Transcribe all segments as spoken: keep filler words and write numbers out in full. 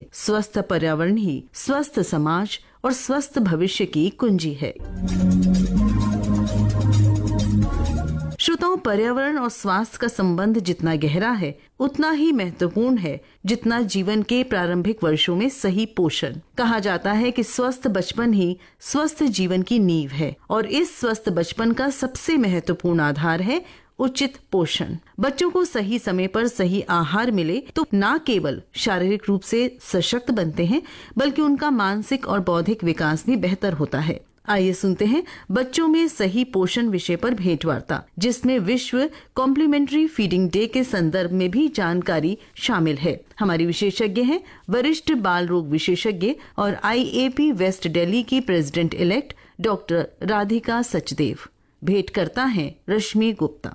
स्वस्थ पर्यावरण ही स्वस्थ समाज और स्वस्थ भविष्य की कुंजी है। श्रोताओं, पर्यावरण और स्वास्थ्य का संबंध जितना गहरा है उतना ही महत्वपूर्ण है जितना जीवन के प्रारंभिक वर्षों में सही पोषण। कहा जाता है कि स्वस्थ बचपन ही स्वस्थ जीवन की नींव है और इस स्वस्थ बचपन का सबसे महत्वपूर्ण आधार है उचित पोषण। बच्चों को सही समय पर सही आहार मिले तो न केवल शारीरिक रूप से सशक्त बनते हैं बल्कि उनका मानसिक और बौद्धिक विकास भी बेहतर होता है। आइए सुनते हैं बच्चों में सही पोषण विषय पर भेंटवार्ता, जिसमें विश्व कॉम्प्लीमेंट्री फीडिंग डे के संदर्भ में भी जानकारी शामिल है। हमारी विशेषज्ञ हैं वरिष्ठ बाल रोग विशेषज्ञ और आई ए पी वेस्ट दिल्ली की president elect doctor Radhika Sachdev. भेंट करता है रश्मि गुप्ता।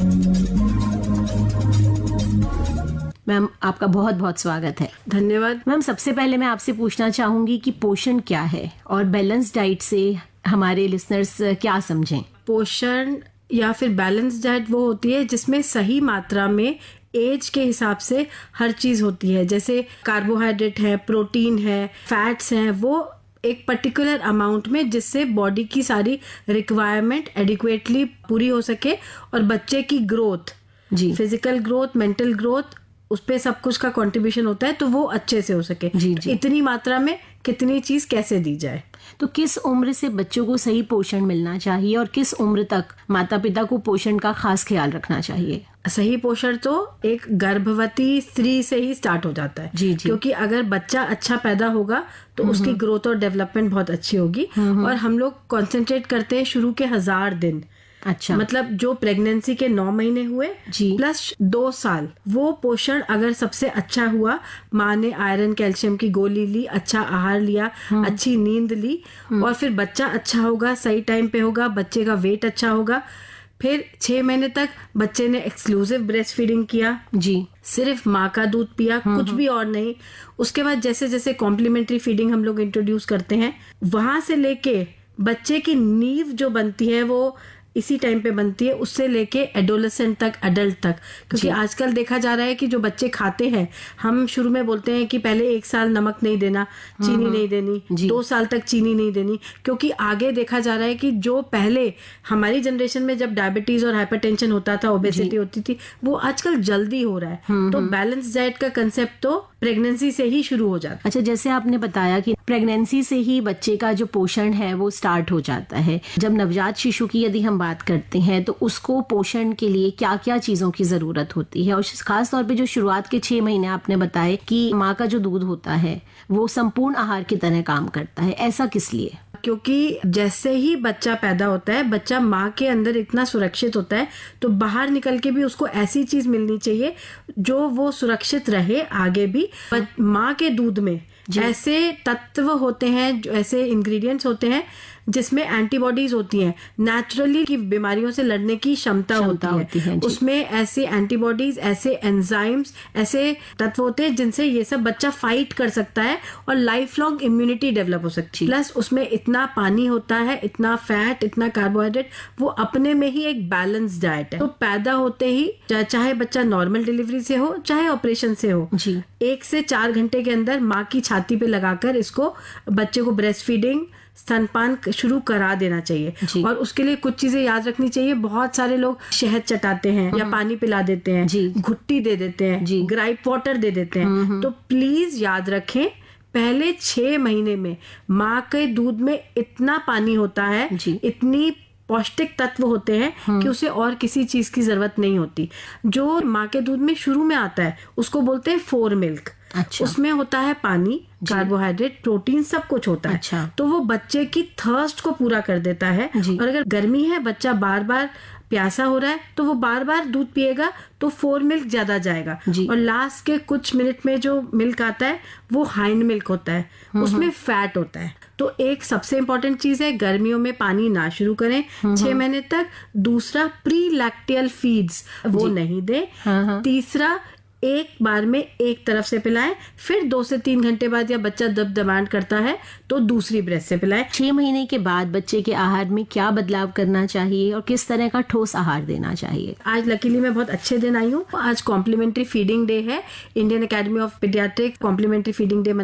मैम, आपका बहुत बहुत स्वागत है। धन्यवाद। मैम, सबसे पहले मैं आपसे पूछना चाहूंगी कि पोषण क्या है और बैलेंस डाइट से हमारे लिसनर्स क्या समझें? पोषण या फिर बैलेंस डाइट वो होती है जिसमें सही मात्रा में एज के हिसाब से हर चीज होती है। जैसे कार्बोहाइड्रेट है, प्रोटीन है, फैट्स हैं, वो एक पर्टिकुलर अमाउंट में, जिससे बॉडी की सारी रिक्वायरमेंट एडिक्वेटली पूरी हो सके और बच्चे की ग्रोथ, जी फिजिकल ग्रोथ, मेंटल ग्रोथ, उस पे सब कुछ का कंट्रीब्यूशन होता है, तो वो अच्छे से हो सके। जी, जी। इतनी मात्रा में कितनी चीज कैसे दी जाए। तो किस उम्र से बच्चों को सही पोषण मिलना चाहिए और किस उम्र तक माता पिता को पोषण का खास ख्याल रखना चाहिए? सही पोषण तो एक गर्भवती स्त्री से ही स्टार्ट हो जाता है। जी, जी। क्योंकि अगर बच्चा अच्छा पैदा होगा तो उसकी ग्रोथ और डेवलपमेंट बहुत अच्छी होगी। और हम लोग कॉन्सेंट्रेट करते हैं शुरू के हजार दिन। अच्छा, मतलब जो प्रेगनेंसी के नौ महीने हुए प्लस दो साल, वो पोषण अगर सबसे अच्छा हुआ, माँ ने आयरन कैल्शियम की गोली ली, अच्छा आहार लिया, अच्छी नींद ली, और फिर बच्चा अच्छा होगा, सही टाइम पे होगा, बच्चे का वेट अच्छा होगा, फिर छह महीने तक बच्चे ने एक्सक्लूसिव ब्रेस्ट फीडिंग किया, जी सिर्फ माँ का दूध पिया, कुछ भी और नहीं। उसके बाद जैसे जैसे कॉम्प्लीमेंट्री फीडिंग हम लोग इंट्रोड्यूस करते हैं, वहां से लेके बच्चे की नींव जो बनती है वो इसी टाइम पे बनती है, उससे लेके एडोलेसेंट तक, एडल्ट तक। क्योंकि आजकल देखा जा रहा है कि जो बच्चे खाते हैं, हम शुरू में बोलते हैं कि पहले एक साल नमक नहीं देना, चीनी नहीं देनी, दो साल तक चीनी नहीं देनी, क्योंकि आगे देखा जा रहा है कि जो पहले हमारी जनरेशन में जब डायबिटीज और हाइपरटेंशन होता था, ओबेसिटी होती थी, वो आजकल जल्दी हो रहा है। तो बैलेंस डाइट का कंसेप्ट तो प्रेगनेंसी से ही शुरू हो जाता है। अच्छा, जैसे आपने बताया कि प्रेगनेंसी से ही बच्चे का जो पोषण है वो स्टार्ट हो जाता है। जब नवजात शिशु की यदि हम बात करते हैं तो उसको पोषण के लिए क्या क्या चीजों की जरूरत होती है, और खास तौर पे जो शुरुआत के छह महीने आपने बताए कि माँ का जो दूध होता है वो संपूर्ण आहार की तरह काम करता है, ऐसा किस लिए? क्योंकि जैसे ही बच्चा पैदा होता है, बच्चा माँ के अंदर इतना सुरक्षित होता है, तो बाहर निकल के भी उसको ऐसी चीज मिलनी चाहिए जो वो सुरक्षित रहे आगे भी। माँ के दूध में ऐसे तत्व होते हैं, जो ऐसे इंग्रेडिएंट्स होते हैं जिसमें एंटीबॉडीज होती हैं, नेचुरली की बीमारियों से लड़ने की क्षमता होती, होती है, है उसमें ऐसे एंटीबॉडीज, ऐसे एंजाइम्स, ऐसे तत्व होते हैं जिनसे ये सब बच्चा फाइट कर सकता है और लाइफ लॉन्ग इम्यूनिटी डेवलप हो सकती है। प्लस उसमें इतना पानी होता है, इतना फैट, इतना कार्बोहाइड्रेट, वो अपने में ही एक बैलेंस डाइट है। तो पैदा होते ही, चाहे बच्चा नॉर्मल डिलीवरी से हो चाहे ऑपरेशन से हो, जी। एक से चार घंटे के अंदर माँ की छाती पे लगाकर इसको बच्चे को ब्रेस्ट फीडिंग, स्तनपान शुरू करा देना चाहिए। और उसके लिए कुछ चीजें याद रखनी चाहिए। बहुत सारे लोग शहद चटाते हैं या पानी पिला देते हैं, घुट्टी दे देते हैं, ग्राइप वाटर दे देते हैं। तो प्लीज याद रखें, पहले छह महीने में माँ के दूध में इतना पानी होता है, इतनी पौष्टिक तत्व होते हैं कि उसे और किसी चीज की जरूरत नहीं होती। जो माँ के दूध में शुरू में आता है उसको बोलते हैं फोर मिल्क। अच्छा। उसमें होता है पानी, कार्बोहाइड्रेट, प्रोटीन, सब कुछ होता है। अच्छा। तो वो बच्चे की थर्स्ट को पूरा कर देता है। और अगर गर्मी है, बच्चा बार बार प्यासा हो रहा है, तो वो बार बार दूध पिएगा तो फोर मिल्क ज्यादा जाएगा। और लास्ट के कुछ मिनट में जो मिल्क आता है वो हाइंड मिल्क होता है, उसमें फैट होता है। तो एक सबसे इम्पोर्टेंट चीज है, गर्मियों में पानी ना शुरू करें छह महीने तक। दूसरा, प्री लैक्टियल फीड्स वो नहीं दे। तीसरा, एक बार में एक तरफ से पिलाएं, फिर दो से तीन घंटे बाद या बच्चा जब डिमांड करता है तो दूसरी ब्रेस्ट से पिलाएं। छह महीने के बाद बच्चे के आहार में क्या बदलाव करना चाहिए और किस तरह का ठोस आहार देना चाहिए? आज लकीली मैं बहुत अच्छे दिन आई हूँ। आज कॉम्प्लीमेंट्री फीडिंग डे है, Indian academy of paediatric complementary feeding day